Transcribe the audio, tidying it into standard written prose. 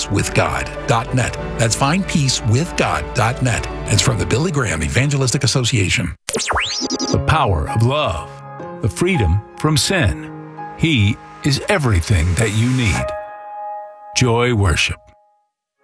findpeacewithgod.net. That's findpeacewithgod.net. It's from the Billy Graham Evangelistic Association. The power of love, the freedom from sin. He is everything that you need. Joy Worship.